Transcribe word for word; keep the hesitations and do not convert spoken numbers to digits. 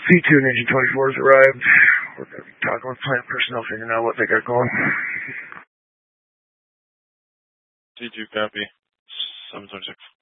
C two and Agent twenty-four has arrived. We're going to be talking with plant personnel, figuring out what they got going. C two copy. seven twenty-six.